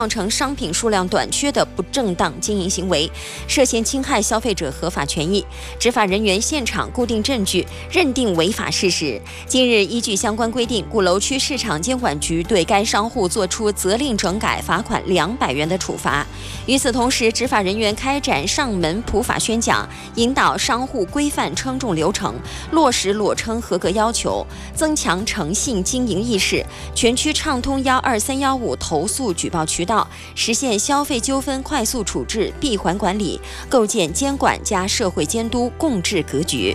造成商品数量短缺的不正当经营行为，涉嫌侵害消费者合法权益，执法人员现场固定证据，认定违法事实。近日，依据相关规定，鼓楼区市场监管局对该商户作出责令整改、罚款200元的处罚。与此同时，执法人员开展上门普法宣讲，引导商户规范称重流程，落实裸称合格要求，增强诚信经营意识，全区畅通12315投诉举报渠道，实现消费纠纷快速处置、闭环管理，构建监管加社会监督共治格局。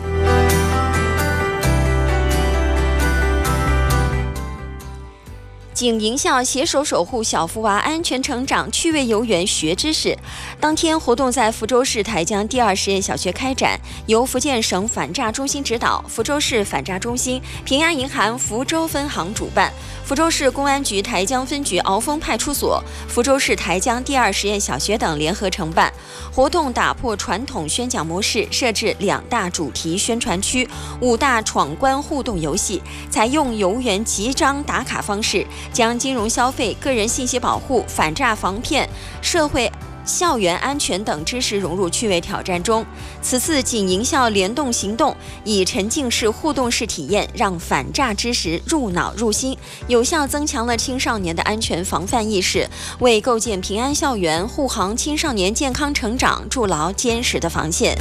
警营校携手守护小福娃安全成长，趣味游园学知识。当天活动在福州市台江第2实验小学开展，由福建省反诈中心指导，福州市反诈中心、平安银行福州分行主办，福州市公安局台江分局鳌峰派出所、福州市台江第2实验小学等联合承办。活动打破传统宣讲模式，设置2大主题宣传区、5大闯关互动游戏，采用游园集章打卡方式，将金融消费、个人信息保护、反诈防骗、社会校园安全等知识融入趣味挑战中。此次警营校联动行动，以沉浸式互动式体验，让反诈知识入脑入心，有效增强了青少年的安全防范意识，为构建平安校园、护航青少年健康成长筑牢坚实的防线。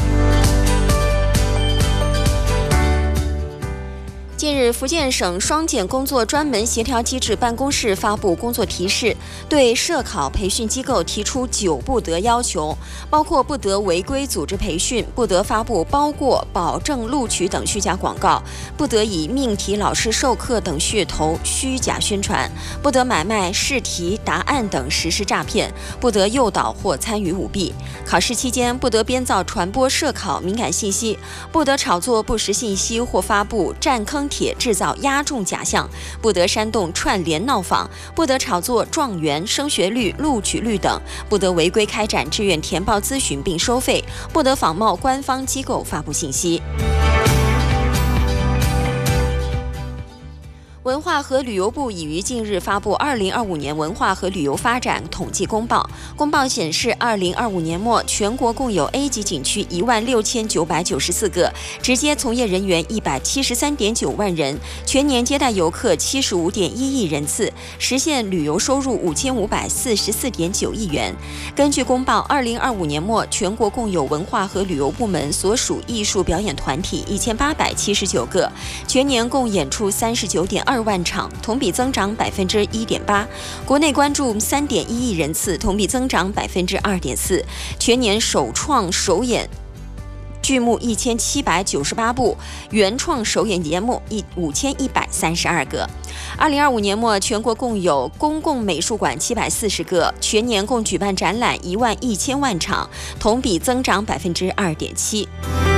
近日，福建省双减工作专门协调机制办公室发布工作提示，对涉考培训机构提出9不得要求，包括不得违规组织培训，不得发布包过、保证录取等虚假广告，不得以命题老师授课等噱头虚假宣传，不得买卖试题答案等实施诈骗，不得诱导或参与舞弊。考试期间不得编造传播涉考敏感信息，不得炒作不实信息或发布占坑帖制造押中假象，不得煽动串联闹访，不得炒作状元、升学率、录取率等，不得违规开展志愿填报咨询并收费，不得仿冒官方机构发布信息。文化和旅游部已于近日发布2025年文化和旅游发展统计公报。公报显示，2025年末，全国共有 A 级景区16994个，直接从业人员173.9万人，全年接待游客75.1亿人次，实现旅游收入5544.9亿元。根据公报，2025年末，全国共有文化和旅游部门所属艺术表演团体1879个，全年共演出39.2万场，同比增长1.8%，国内观众3.1亿人次，同比增长2.4%，全年首创首演剧目1798部，原创首演节目5132个。2025年末，全国共有公共美术馆740个，全年共举办展览11000万场，同比增长2.7%。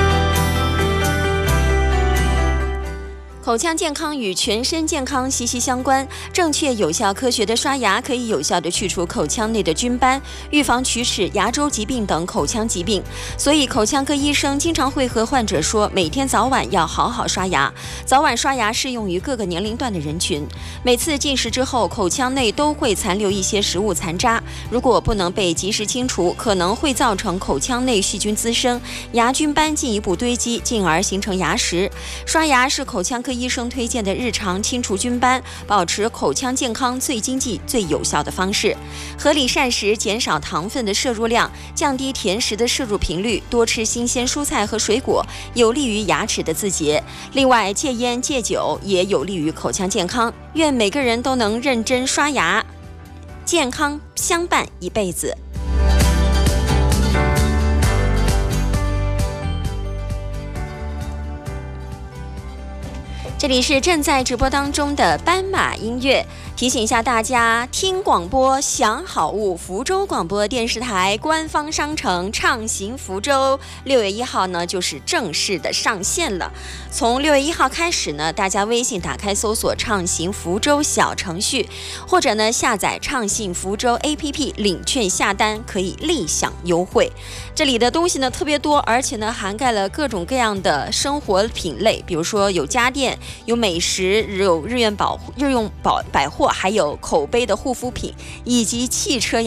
口腔健康与全身健康息息相关，正确、有效、科学的刷牙可以有效地去除口腔内的菌斑，预防龋齿、牙周疾病等口腔疾病。所以口腔科医生经常会和患者说，每天早晚要好好刷牙。早晚刷牙适用于各个年龄段的人群。每次进食之后，口腔内都会残留一些食物残渣，如果不能被及时清除，可能会造成口腔内细菌滋生，牙菌斑进一步堆积，进而形成牙石。刷牙是口腔科医生推荐的日常清除菌斑、保持口腔健康最经济、最有效的方式。合理膳食，减少糖分的摄入量，降低甜食的摄入频率，多吃新鲜蔬菜和水果，有利于牙齿的自洁。另外，戒烟戒酒也有利于口腔健康。愿每个人都能认真刷牙，健康相伴一辈子。这里是正在直播当中的斑马音乐，提醒一下大家，听广播享好物，福州广播电视台官方商城畅行福州6月1号呢就是正式的上线了。从6月1号开始呢，大家微信打开搜索畅行福州小程序，或者呢下载畅行福州 APP 领券下单，可以立享优惠。这里的东西呢特别多，而且呢涵盖了各种各样的生活品类，比如说有家电、有美食、有日用百货， 括还有口碑的护肤品以及汽车